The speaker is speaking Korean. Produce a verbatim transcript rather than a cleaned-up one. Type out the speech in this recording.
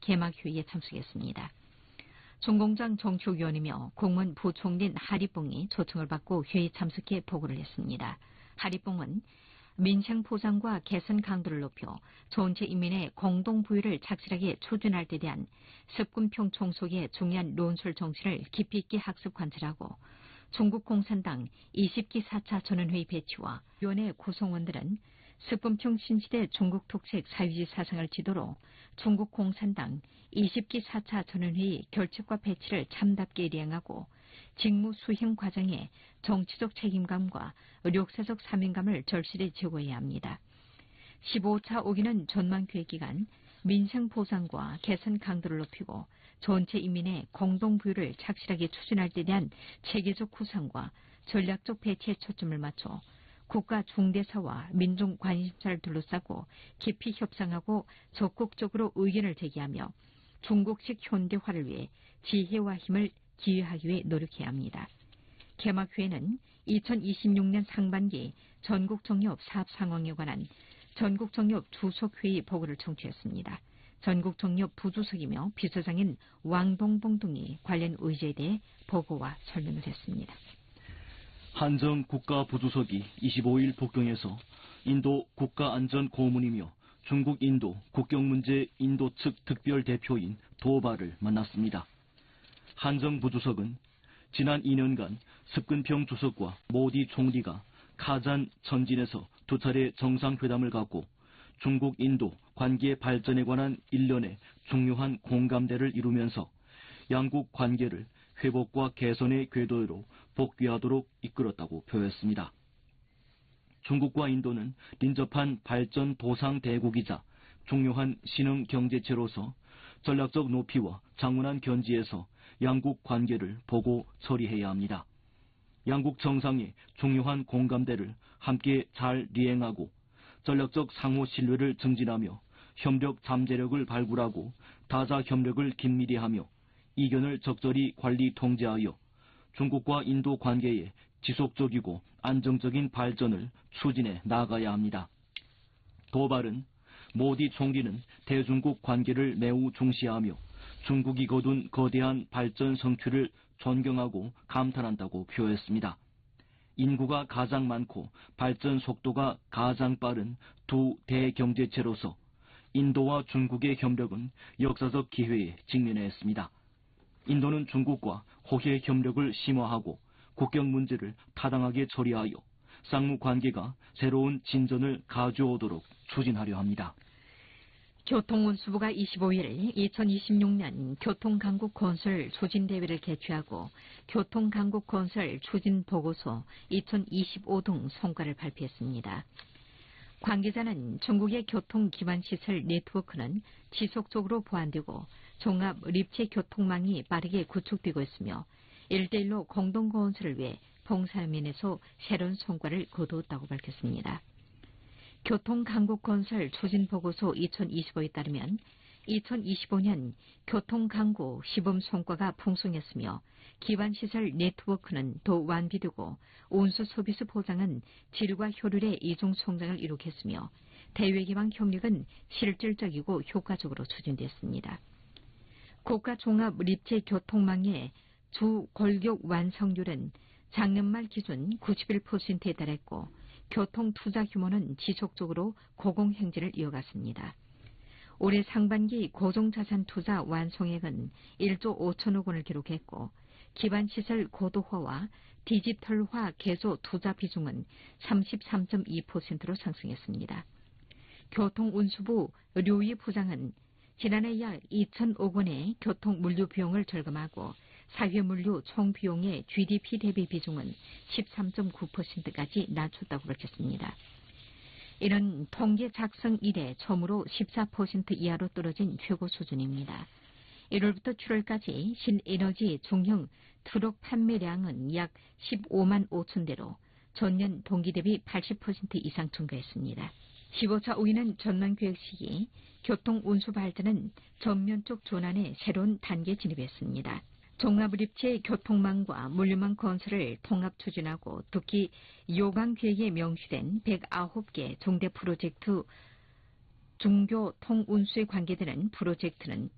개막회의에 참석했습니다. 중공장 정책위원이며 공무원 부총리인 하리뽕이 초청을 받고 회의 참석해 보고를 했습니다. 하리뽕은 민생 보장과 개선 강도를 높여 전체 인민의 공동 부유를 착실하게 추진할 데 대한 습군평 총속의 중요한 논술 정신을 깊이 있게 학습 관찰하고 중국 공산당 이십 기 사 차 전원회의 배치와 위원회 구성원들은 습군평 신시대 중국 특색 사회주의 사상을 지도로 중국 공산당 이십 기 사 차 전원회의 결책과 배치를 참답게 리행하고 직무 수행 과정에 정치적 책임감과 역사적 사명감을 절실히 제고해야 합니다. 십오 차 오 기는 전망기획 기간 민생 보장과 개선 강도를 높이고 전체 인민의 공동 부유를 착실하게 추진할 데 대한 체계적 구상과 전략적 배치에 초점을 맞춰 국가 중대사와 민중 관심사를 둘러싸고 깊이 협상하고 적극적으로 의견을 제기하며 중국식 현대화를 위해 지혜와 힘을 기여하기 위해 노력해야 합니다. 개막회에는 이천이십육 년 상반기 전국정협 사업 상황에 관한 전국정협 주석회의 보고를 청취했습니다. 전국정협 부주석이며 비서장인 왕동봉 등이 관련 의제에 대해 보고와 설명을 했습니다. 한정 국가부주석이 이십오 일 북경에서 인도 국가안전고문이며 중국 인도 국경문제 인도 측 특별대표인 도바를 만났습니다. 한정 부주석은 지난 이 년간 습근평 주석과 모디 총리가 카잔 천진에서 두 차례 정상회담을 갖고 중국 인도 관계 발전에 관한 일련의 중요한 공감대를 이루면서 양국 관계를 회복과 개선의 궤도로 복귀하도록 이끌었다고 표했습니다. 중국과 인도는 lin접한 발전 도상 대국이자 중요한 신흥 경제체로서 전략적 높이와 장운한 견지에서 양국 관계를 보고 처리해야 합니다. 양국 정상의 중요한 공감대를 함께 잘 리행하고 전략적 상호 신뢰를 증진하며 협력 잠재력을 발굴하고 다자 협력을 긴밀히 하며 이견을 적절히 관리 통제하여 중국과 인도 관계의 지속적이고 안정적인 발전을 추진해 나가야 합니다. 도발은 모디 총리는 대중국 관계를 매우 중시하며 중국이 거둔 거대한 발전 성취를 존경하고 감탄한다고 표했습니다. 인구가 가장 많고 발전 속도가 가장 빠른 두 대경제체로서 인도와 중국의 협력은 역사적 기회에 직면했습니다. 인도는 중국과 호혜 협력을 심화하고 국경 문제를 타당하게 처리하여 쌍무 관계가 새로운 진전을 가져오도록 추진하려 합니다. 교통운수부가 이십오 일 이천이십육 년 교통강국 건설 추진대회를 개최하고 교통강국 건설 추진보고서 이천이십오 등 성과를 발표했습니다. 관계자는 중국의 교통기반시설 네트워크는 지속적으로 보완되고 종합 립체 교통망이 빠르게 구축되고 있으며 일대일로 공동건설을 위해 봉사하는 면에서 새로운 성과를 거두었다고 밝혔습니다. 교통강국건설 추진보고서 이천이십오에 따르면 이천이십오 년 교통강구 시범 성과가 풍성했으며 기반시설 네트워크는 더 완비되고 운수 서비스 보장은 질과 효율의 이중 성장을 이룩했으며 대외기반 협력은 실질적이고 효과적으로 추진됐습니다. 국가 종합 립체 교통망의 주 골격 완성률은 작년 말 기준 구십일 퍼센트에 달했고 교통 투자 규모는 지속적으로 고공행진을 이어갔습니다. 올해 상반기 고정자산 투자 완성액은 일조 오천억 원을 기록했고 기반시설 고도화와 디지털화 개조 투자 비중은 삼십삼 점 이 퍼센트로 상승했습니다. 교통운수부 류이 부장은 지난해 약 이천억 원의 교통물류 비용을 절감하고 사회물류 총비용의 지디피 대비 비중은 십삼 점 구 퍼센트까지 낮췄다고 밝혔습니다. 이는 통계 작성 이래 처음으로 십사 퍼센트 이하로 떨어진 최고 수준입니다. 일월부터 칠월까지 신에너지 중형 트럭 판매량은 약 십오만 오천 대로 전년 동기 대비 팔십 퍼센트 이상 증가했습니다. 십오 차 오 기는 전망계획 시기 교통운수 발전은 전면적 전환의 새로운 단계에 진입했습니다. 종합립체 교통망과 물류망 건설을 통합 추진하고 특히 요강계획에 명시된 백구 개 중대 프로젝트 중교 통운수에 관계되는 프로젝트는